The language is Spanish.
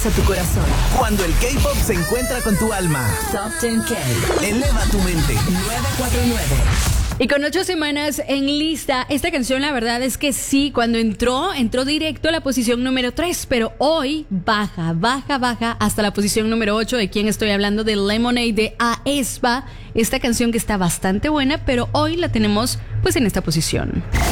abraza tu corazón. Cuando el K-pop se encuentra con tu alma. Top 10K. Eleva tu mente. 949. Y con 8 semanas en lista, esta canción la verdad es que sí, cuando entró directo a la posición número 3, pero hoy baja hasta la posición número 8. ¿De quién estoy hablando? De Lemonade de aespa, esta canción que está bastante buena, pero hoy la tenemos pues en esta posición.